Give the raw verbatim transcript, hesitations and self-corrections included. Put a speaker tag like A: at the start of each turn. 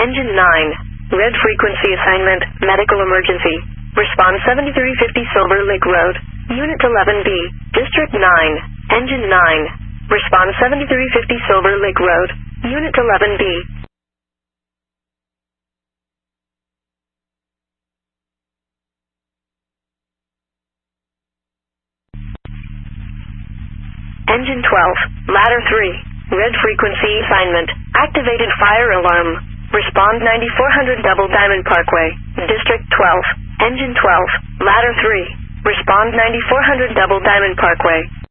A: Engine nine. Red frequency assignment, medical emergency. Respond seventy-three fifty Silver Lake Road, Unit eleven B, District nine. Engine nine. Respond seventy-three fifty Silver Lake Road, Unit eleven B. Engine twelve. Ladder three. Red frequency assignment. Activated fire alarm. Respond ninety-four hundred Double Diamond Parkway, District twelve. Engine twelve. Ladder three. Respond ninety-four hundred Double Diamond Parkway.